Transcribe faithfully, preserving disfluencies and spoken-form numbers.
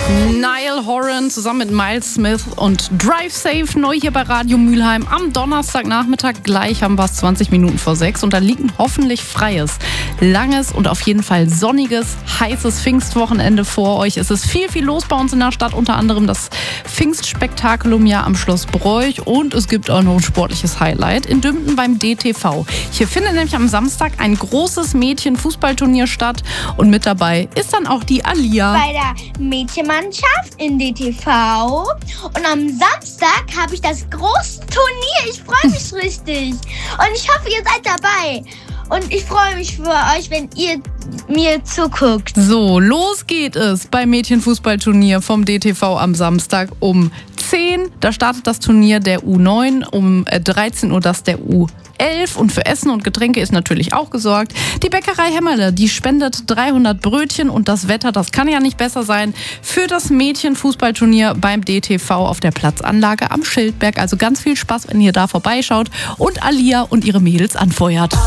Niall Horan zusammen mit Miles Smith und Drive Safe neu hier bei Radio Mülheim. Am Donnerstagnachmittag gleich haben wir es zwanzig Minuten vor sechs und da liegt ein hoffentlich freies, langes und auf jeden Fall sonniges, heißes Pfingstwochenende vor euch. Es ist viel, viel los bei uns in der Stadt, unter anderem das Pfingstspektakulum ja am Schloss Broich und es gibt auch noch ein sportliches Highlight in Dümpten beim D T V. Hier findet nämlich am Samstag ein großes Mädchen-Fußballturnier statt und mit dabei ist dann auch die Alia. Bei der Mädchenmannschaft in D T V und am Samstag habe ich das große Turnier. Ich freue mich richtig und ich hoffe, ihr seid dabei und ich freue mich für euch, wenn ihr mir zuguckt. So, los geht es beim Mädchenfußballturnier vom D T V am Samstag um zehn. Da startet das Turnier der U neun, um dreizehn Uhr das der U elf und für Essen und Getränke ist natürlich auch gesorgt. Die Bäckerei Hämmerle, die spendet dreihundert Brötchen und das Wetter, das kann ja nicht besser sein, für das Mädchenfußballturnier beim D T V auf der Platzanlage am Schildberg. Also ganz viel Spaß, wenn ihr da vorbeischaut und Alia und ihre Mädels anfeuert.